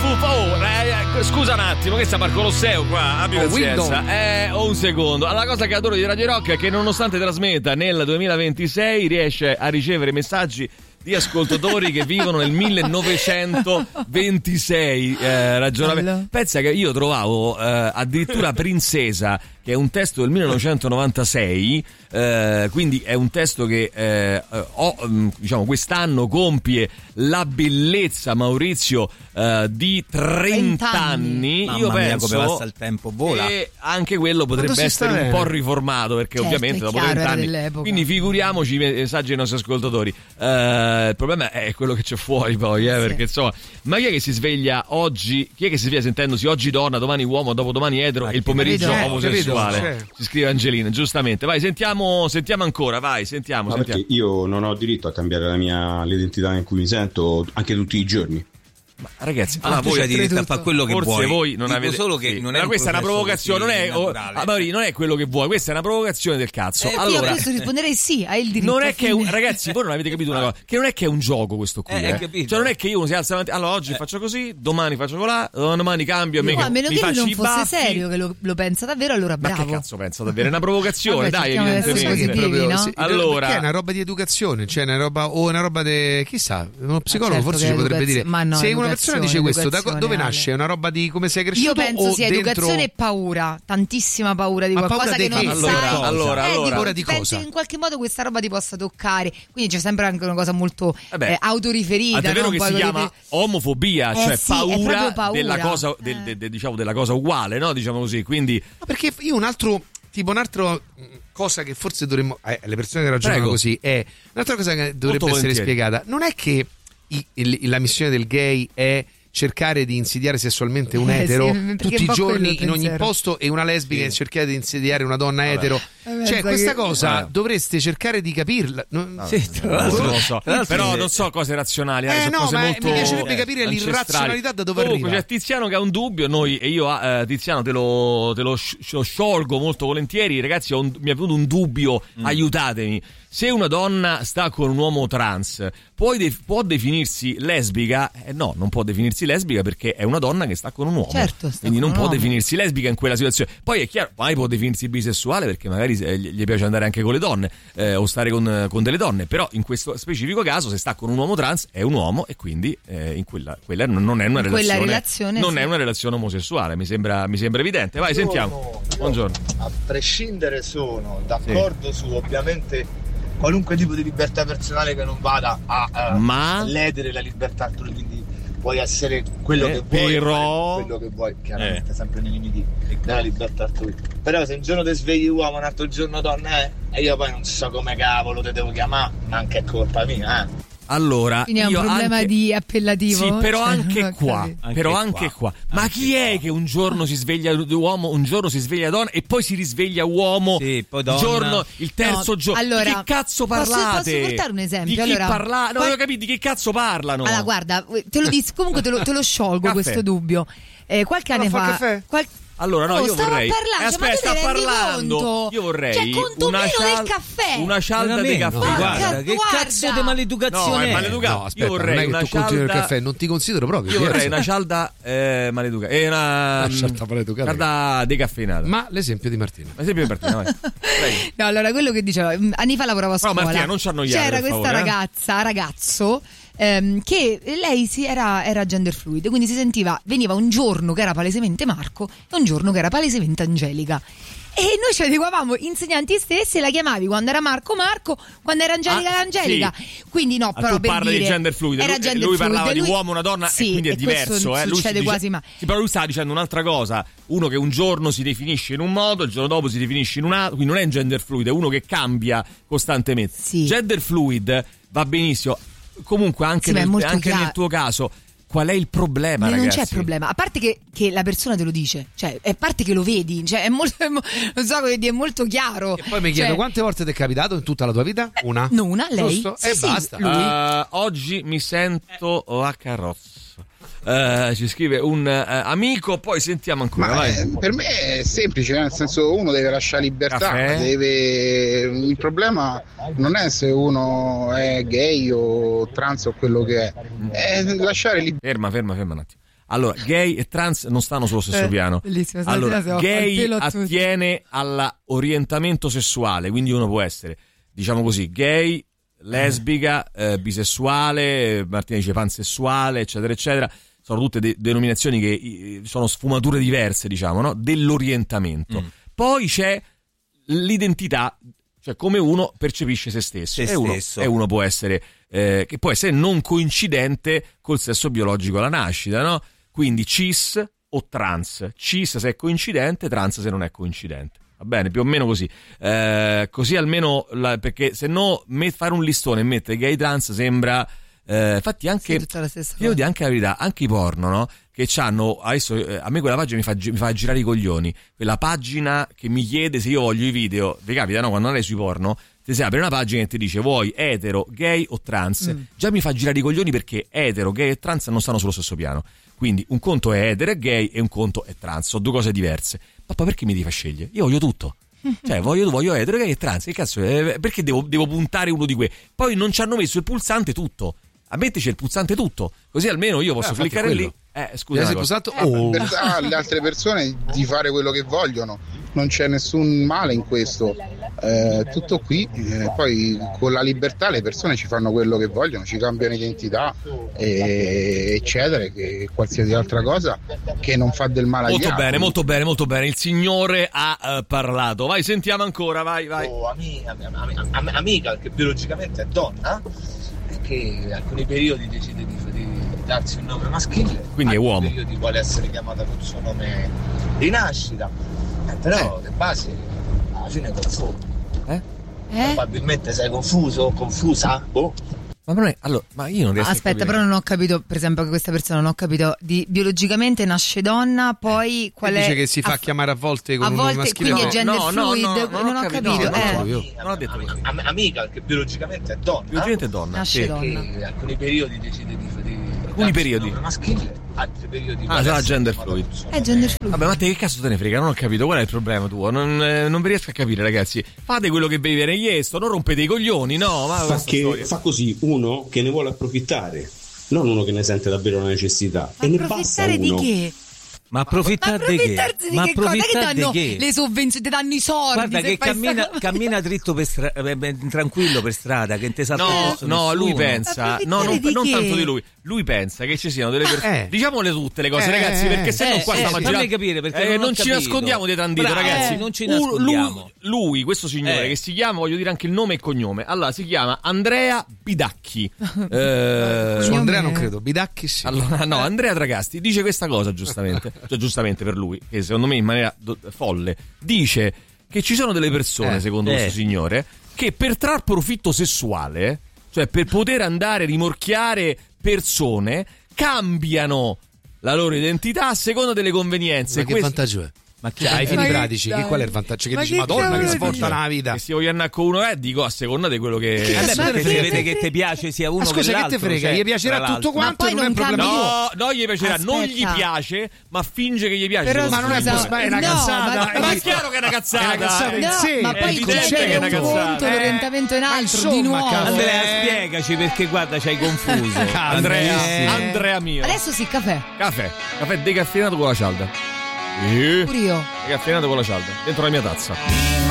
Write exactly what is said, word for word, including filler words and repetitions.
fuffa. Oh, eh, scusa un attimo, che sta al Colosseo qua? Abbi Oh, pazienza. Eh, oh, un secondo. La cosa che adoro di Radio Rock è che nonostante trasmetta nel duemilaventisei riesce a ricevere messaggi di ascoltatori che vivono nel millenovecentoventisei. Eh, ragionamento. Pensa che io trovavo eh, addirittura Princesa, che è un testo del millenovecentonovantasei, eh, quindi è un testo che eh, ho, diciamo, quest'anno compie la bellezza, Maurizio, eh, di trenta anni. Mamma Io mia, penso come passa il tempo, vola. che anche quello potrebbe essere un po' riformato, perché certo, ovviamente dopo trenta anni, quindi figuriamoci i messaggi ai nostri ascoltatori. Eh, il problema è quello che c'è fuori poi, eh, sì. Perché insomma, ma chi è che si sveglia oggi? Chi è che si sveglia sentendosi oggi donna, domani uomo, dopodomani etero e il pomeriggio capito, omosessuale? capito, si scrive Angelina, giustamente. Vai, sentiamo, sentiamo ancora, vai, sentiamo, Ma sentiamo. perché io non ho diritto a cambiare la mia l'identità in cui mi sento anche tutti i giorni. Ma ragazzi, allora ah, voi hai diritto a fare quello che forse vuoi. voi non Dico avete solo che sì. non è ma un questa è una provocazione, non è oh, ah, Mauri, non è quello che vuoi, questa è una provocazione del cazzo. Eh, allora, io a questo risponderei sì, hai il diritto. non è che un, ragazzi, voi non avete capito una cosa, che non è che è un gioco questo qui, eh, eh. Cioè non è che io uno si alza avanti, allora oggi eh. faccio così, domani faccio colà, domani cambio, no, mi, a meno mi che faccio non i fosse baffi. serio, che lo, lo pensa davvero, allora bravo. Ma che cazzo pensa davvero? È una provocazione, Vabbè, dai, cerchiamo di essere evidentemente. positivi, no? Sì, allora, perché è una roba di educazione, cioè una roba o una roba de chissà, uno psicologo certo forse ci potrebbe dire. Ma no, se una persona dice questo, da dove Ale. nasce? È una roba di come sei cresciuto? Io penso o sia dentro... educazione e paura, tantissima paura di Ma qualcosa paura che di non che? Allora, sai. allora, eh, allora. dico, Paura di pensi cosa? che in qualche modo questa roba ti possa toccare, quindi c'è sempre anche una cosa molto Vabbè, eh, autoriferita. è vero no? che Poi si volete... chiama omofobia, eh, cioè sì, paura, paura della cosa del, eh. de, de, diciamo della cosa uguale, no? Diciamo così, quindi Ma perché io un altro tipo un'altra cosa che forse dovremmo eh, le persone che ragionano Prego. così è un'altra cosa che dovrebbe Molto essere volentieri. spiegata. Non è che i, il, la missione del gay è cercare di insidiare sessualmente un Eh, etero sì, perché tutti è un i po' giorni quello il in ogni pensiero. posto e una lesbica Sì. che cercare di insidiare una donna Vabbè. etero. Vabbè, Cioè sai questa che- cosa Vabbè. dovreste cercare di capirla. Non... Sì, tra non l'altro, lo so, tra l'altro però è- non so cose razionali, eh, Eh, sono no, cose ma molto mi piacerebbe capire ancestrali. l'irrazionalità da dove Comunque arriva. c'è Tiziano che ha un dubbio, noi e io eh, Tiziano te lo, te lo sci- lo sciolgo molto volentieri, ragazzi, ho un- mi è venuto un dubbio, Mm. aiutatemi. Se una donna sta con un uomo trans, può, de- può definirsi lesbica? Eh, no, non può definirsi lesbica perché è una donna che sta con un uomo. Certo, sta quindi con non un può uomo. definirsi lesbica in quella situazione. Poi è chiaro, mai può definirsi bisessuale perché magari eh, gli gli piace andare anche con le donne eh, o stare con, con delle donne, però in questo specifico caso se sta con un uomo trans è un uomo e quindi eh, in quella, quella non è una In quella relazione, relazione, non sì. è una relazione omosessuale, mi sembra, mi sembra evidente. Vai, sentiamo. Io, Buongiorno. A prescindere sono d'accordo su ovviamente qualunque tipo di libertà personale che non vada a, a Ma? ledere la libertà altrui, quindi puoi essere quello Eh, che vuoi, però- fare quello che vuoi, chiaramente Eh. sempre nei limiti della libertà altrui. Però se un giorno ti svegli uomo, un altro giorno donna, eh, e io poi non so come cavolo te devo chiamare, ma anche è colpa mia, eh. Allora, Quindi è un io problema anche... di appellativo. Sì, però Cioè, anche non ho qua, capito. Anche però qua. anche qua. Ma Anche chi è qua. che un giorno si sveglia uomo, un giorno si sveglia donna e poi si risveglia uomo? Sì, poi donna. Giorno, il terzo No, giorno. allora, di che cazzo posso- parlate? posso portare un esempio? Di chi Allora, parla... No, qual- non ho capito di che cazzo parlano. Allora, guarda, te lo dis- comunque te lo, te lo sciolgo Caffè. questo dubbio. Eh, qualche anno Ma fa fa. caffè? qual- Allora, no, Oh, io stavo vorrei. parlando, Eh, cioè, ma aspetta, tu sta ti rendi parlando. conto? Io vorrei. Cioè, conto una meno cial- del caffè. Una cialda di Veramente, caffè. guarda, che guarda. cazzo di No, maleducazione è è? maleducato. No, aspetta, io vorrei non è che una tu continui il cialda- caffè, non ti considero proprio. Io vorrei diverso. una cialda eh, maleducata. E una. Una cialda maleducata. Cialda decaffeinata. Ma l'esempio di Martina. Esempio di Martina, vai. Prego. No, allora quello che dicevo, mh, anni fa lavoravo a Però, scuola. Martina, non ci annoiare, C'era per questa favore, eh. ragazza, ragazzo, ehm, che lei si era, era gender fluid, quindi si sentiva, veniva un giorno che era palesemente Marco e un giorno che era palesemente Angelica. E noi ci adeguavamo insegnanti stessi e la chiamavi quando era Marco Marco, quando era Angelica Ah, Angelica. sì. Quindi no, Ah, però tu per parli dire, di gender fluid, era lui, gender lui fluid, parlava lui- di uomo, una donna sì, e quindi è e questo diverso, eh. Lui succede dice- quasi mai. Sì, però lui stava dicendo un'altra cosa, uno che un giorno si definisce in un modo, il giorno dopo si definisce in un altro, quindi non è un gender fluid, è uno che cambia costantemente. Sì. Gender fluid va benissimo, comunque anche, Sì, ma è nel, molto anche chiaro. nel tuo caso. Qual è il problema, Ma non ragazzi? c'è problema, a parte che, che la persona te lo dice, cioè a parte che lo vedi, cioè è molto, è mo- non so come dire, è molto chiaro. E poi mi chiedo Cioè, quante volte ti è capitato in tutta la tua vita? Una? no, una, lei. Giusto? Sì, e sì, basta. lui. Uh, oggi mi sento a carrozza. Uh, ci scrive un uh, amico, poi sentiamo ancora. Ma vai. eh, per me è semplice, nel senso uno deve lasciare libertà, Caffè. deve... il problema non è se uno è gay o trans o quello che è, è lasciare libertà. Ferma, ferma, ferma un attimo. Allora, gay e trans non stanno sullo stesso Eh, piano. bellissimo, Allora, stamattina siamo a fare il gay pelo a tutti. attiene all'orientamento sessuale, quindi uno può essere, diciamo così, gay, lesbica, eh, bisessuale, Martina dice pansessuale, eccetera, eccetera. Sono tutte de- denominazioni che eh, sono sfumature diverse, diciamo, no? Dell'orientamento. Mm. Poi c'è l'identità, cioè come uno percepisce se stesso. Se e, uno, stesso. e uno può essere, eh, che può essere non coincidente col sesso biologico alla nascita, no? Quindi cis o trans. Cis se è coincidente, trans se non è coincidente. Va bene, più o meno così. Eh, così almeno, la, perché se no me- fare un listone e mettere gay trans sembra... Eh, infatti anche, Sì, tutta la stessa io cosa. dico anche la verità, anche i porno, no? Che c'hanno, adesso eh, a me quella pagina mi fa, gi- mi fa girare i coglioni, quella pagina che mi chiede se io voglio i video, vi capita, no? Quando andate sui porno, ti si apre una pagina e ti dice vuoi etero, gay o trans, Mm. già mi fa girare i coglioni perché etero, gay e trans non stanno sullo stesso piano, quindi un conto è etero e gay e un conto è trans, sono due cose diverse. Ma poi perché mi devi far scegliere? Io voglio tutto. Cioè voglio, voglio etero, gay e trans, che cazzo, eh, perché devo, devo puntare uno di quei? Poi non ci hanno messo il pulsante tutto. A metterci il pulsante tutto, così almeno io posso Eh, infatti cliccare è lì. quello. Eh, scusa. Hai una cosa. posato oh. Per alle altre persone di fare quello che vogliono, non c'è nessun male in questo. Eh, tutto qui, eh, poi con la libertà le persone ci fanno quello che vogliono, ci cambiano identità, eh, eccetera, che qualsiasi altra cosa che non fa del male agli Molto altri. bene, molto bene, molto bene. Il signore ha eh, parlato. Vai, sentiamo ancora, vai, vai. Oh, ami- ami- ami- am- amica che biologicamente è donna e che in alcuni periodi decide di, di darsi un nome maschile, Quindi è in uomo. altri periodi vuole essere chiamata col suo nome di nascita, eh, però le basi alla fine confondi. Eh? Eh? Probabilmente sei confuso, confusa? Boh. Ma non è, allora, ma io non riesco a Aspetta, capire. però non ho capito, per esempio, che questa persona non ho capito di biologicamente nasce donna, poi qual E è dice che si fa a- chiamare a volte con a un nome volte maschile. quindi è No, gender no, no, fluid, no, non, non ho ho capito, capito, no, eh. no, io. Non ho detto questo. Am- amica che biologicamente è donna, Biologicamente è donna. Nasce sì. donna. che in alcuni periodi decide di, di Alcuni darsi periodi. un nome maschile, altri periodi Ah, vuole sarà essere gender chiamata fluid. col suo È nome- gender fluid. Vabbè, ma te che cazzo te ne frega? Non ho capito, qual è il problema tuo? Non, eh, non vi riesco a capire, ragazzi. Fate quello che vi viene chiesto, non rompete i coglioni, no? Ma Fa, questa che, storia. fa così uno che ne vuole approfittare, non uno che ne sente davvero la necessità. E ne basta Approfittare di uno. che? Ma Ma approfittare di che? approfittarsi di Ma che cosa? Che approfittare danno di che? le sovvenzioni, ti danno i soldi. Guarda se che fai cammina, sta- cammina dritto per stra- eh, beh, tranquillo per strada, che non ti salta No, addosso no, lui nessuno. pensa, no, Approfittare non, di non che? tanto di lui. Lui pensa che ci siano delle persone. Eh. Diciamole tutte le cose, Eh, ragazzi, eh, perché eh. se no Eh, qua eh, stiamo a fammi girare. capire, perché Eh, non ho non ci capito. nascondiamo dietro un dito, Bravo, ragazzi. eh, non ci Un- nascondiamo. Lui, lui, questo signore Eh. che si chiama, voglio dire anche il nome e cognome. Allora, si chiama Andrea Bidacchi. eh, Su Andrea Io non me- credo, Bidacchi sì. Allora, no, Andrea Dragasti dice questa cosa giustamente, cioè giustamente per lui, che secondo me in maniera do- folle, dice che ci sono delle persone, Eh, secondo eh. questo signore, che per trar profitto sessuale, cioè per poter andare a rimorchiare persone, cambiano la loro identità a seconda delle convenienze. Ma che Questo- vantaggio è? Ma che Cioè, ai fini Ma che pratici, che dai. qual è il vantaggio? Che Ma dici, che Madonna, che cavolo svolta dici? la vita. che si voglio andare con uno, eh, dico a seconda di quello che... Che Eh, cazzo beh, te ne perché frega? vede che ti piace sia uno Ma scusa, che che l'altro. te frega? cioè, Gli piacerà tra tutto l'altro. quanto Ma e poi non è un non problema cambi- tuo. No, non gli piacerà, non gli Aspetta. piace, ma finge che gli piace. Però secondo Ma non è me. scusa, possibile, è una no, cazzata. ma- Ma è chiaro che è una cazzata. È una cazzata in No, sé. ma è poi evidente chiedere che è una un cazzata. conto, Eh. l'orientamento è un Ma altro, di insomma, nuovo. cavolo. Andrea, Eh. spiegaci perché guarda, c'hai confuso. Andrea, Eh. Andrea mio. Adesso sì, caffè. Caffè, caffè decaffeinato con la cialda. Sì. Pure io. Decaffeinato con la cialda, dentro la mia tazza.